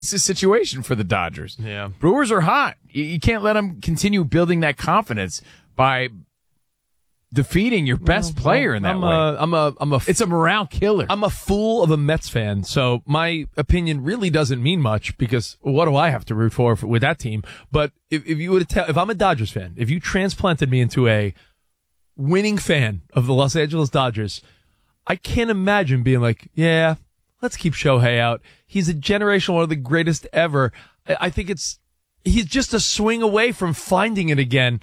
It's a situation for the Dodgers. Yeah. Brewers are hot. You can't let them continue building that confidence by defeating your best player in that way. It's a morale killer. I'm a fool of a Mets fan, so my opinion really doesn't mean much because what do I have to root for with that team? But if you would tell, if I'm a Dodgers fan, if you transplanted me into a winning fan of the Los Angeles Dodgers, I can't imagine being like, yeah, let's keep Shohei out. He's a generational, one of the greatest ever. I think he's just a swing away from finding it again.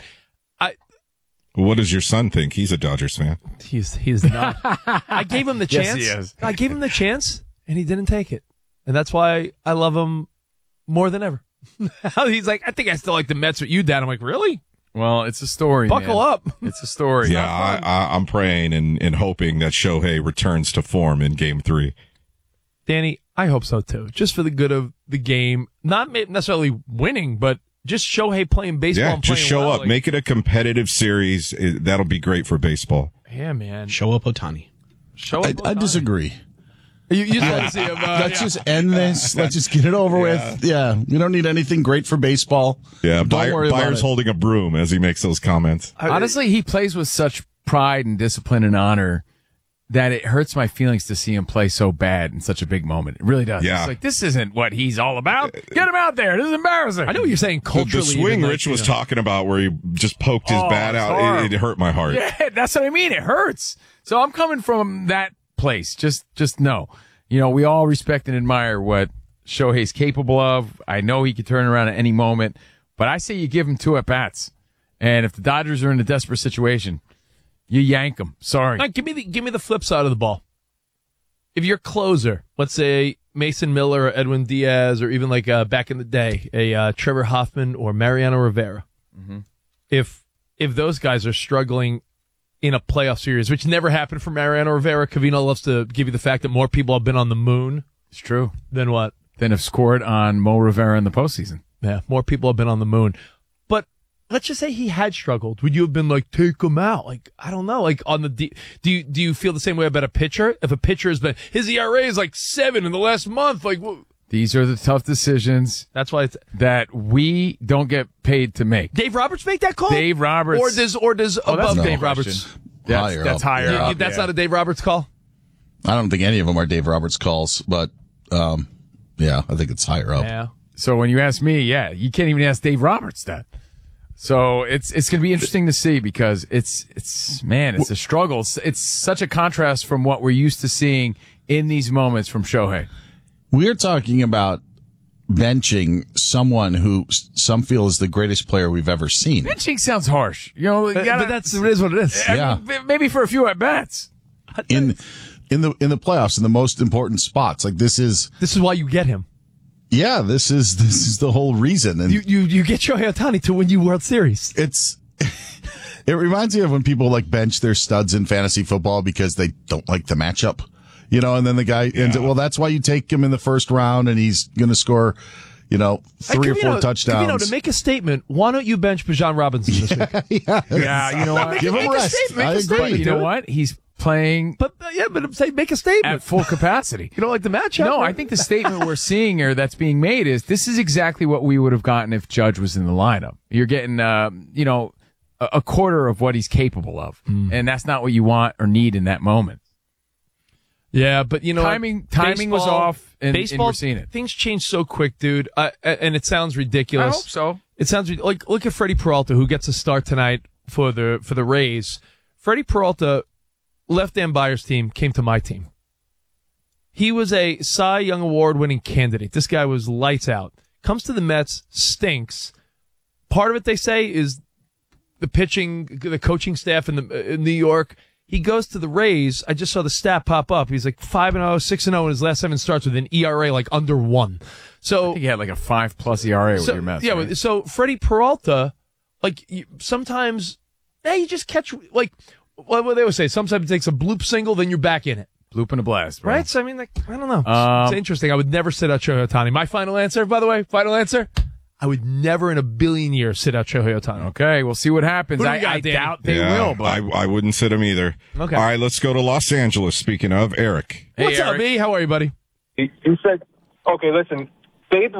What does your son think? He's a Dodgers fan. He's not. I gave him the chance. Yes, he is. I gave him the chance, and he didn't take it. And that's why I love him more than ever. He's like, I think I still like the Mets with you, Dad. I'm like, really? Well, it's a story. Buckle up. It's a story. Yeah, I'm praying and hoping that Shohei returns to form in Game 3. Danny, I hope so too. Just for the good of the game, not necessarily winning, but just Shohei playing baseball. Yeah, and playing just show well. up. Make it a competitive series. That'll be great for baseball. Yeah, man. Show up Ohtani. I disagree. You just want to see him. Let's just end this. Let's just get it over with. Yeah, we don't need anything great for baseball. Yeah, Don't worry about Byers it. holding a broom as he makes those comments. Honestly, he plays with such pride and discipline and honor that it hurts my feelings to see him play so bad in such a big moment. It really does. Yeah. It's like, this isn't what he's all about. Get him out there. This is embarrassing. I know what you're saying The culturally. swing even, Rich like, was talking about where he just poked his bat it's out, horrible. it hurt my heart. Yeah, that's what I mean. It hurts. So I'm coming from that place. Just know. You know, we all respect and admire what Shohei's capable of. I know he can turn around at any moment, but I say you give him 2 at-bats. And if the Dodgers are in a desperate situation, you yank them. Sorry. All right, give me the flip side of the ball. If you're closer, let's say Mason Miller or Edwin Diaz, or even like back in the day, a Trevor Hoffman or Mariano Rivera, if those guys are struggling in a playoff series, which never happened for Mariano Rivera, Covino loves to give you the fact that more people have been on the moon. It's true. Than what? Then have scored on Mo Rivera in the postseason. Yeah, more people have been on the moon. But let's just say he had struggled. Would you have been like, take him out? Like, I don't know. Like on the do you feel the same way about a pitcher? If a pitcher has been, his ERA is like 7 in the last month. Like, These are the tough decisions that's why it's that we don't get paid to make. Dave Roberts make that call. Dave Roberts. or does above that's a Dave good Roberts? question. That's higher Yeah, up. that's yeah. not a Dave Roberts call. I don't think any of them are Dave Roberts calls, but yeah, I think it's higher up. Yeah. So when you ask me, yeah, you can't even ask Dave Roberts that. So it's going to be interesting to see because it's a struggle. It's such a contrast from what we're used to seeing in these moments from Shohei. We're talking about benching someone who some feel is the greatest player we've ever seen. Benching sounds harsh. You know, But it is what it is. I mean, maybe for a few at bats. In the playoffs, in the most important spots. Like this is why you get him. Yeah, this is the whole reason. And You get Shohei Ohtani to win you World Series. It reminds me of when people like bench their studs in fantasy football because they don't like the matchup. You know, and then the guy ends it. Well, that's why you take him in the first round and he's going to score, 3 or 4 touchdowns. Covino, to make a statement, why don't you bench Bijan Robinson this week? Yeah, you know what? Give him rest. I agree. You know what? He's playing But say make a statement at full capacity. You don't like the matchup? No, I think the statement we're seeing here that's being made is this is exactly what we would have gotten if Judge was in the lineup. You're getting, a quarter of what he's capable of. And that's not what you want or need in that moment. Yeah, but you know, timing was off, and we're seeing it. Things change so quick, dude. And it sounds ridiculous. I hope so. It sounds like look at Freddie Peralta, who gets a start tonight for the Rays. Freddie Peralta left Dan Byers' team, came to my team. He was a Cy Young Award-winning candidate. This guy was lights out. Comes to the Mets, stinks. Part of it, they say, is the pitching, the coaching staff in New York. He goes to the Rays. I just saw the stat pop up. He's like 5-0, 6-0 in his last 7 starts with an ERA like under 1. So I think he had like a 5+ ERA with your Mets. Yeah, right? so Freddie Peralta, sometimes, you just catch, what they always say, sometimes it takes a bloop single, then you're back in it. Bloop and a blast, bro. Right? So, I mean, I don't know. It's interesting. I would never sit out Shohei Ohtani. My final answer, by the way, I would never in a billion years sit out Shohei Ohtani. Okay, we'll see what happens. Who do we got, I Danny? doubt they will, but I wouldn't sit him either. Okay. All right, let's go to Los Angeles. Speaking of, Eric. What's up, Eric. B? How are you, buddy? He said, okay, listen, Babe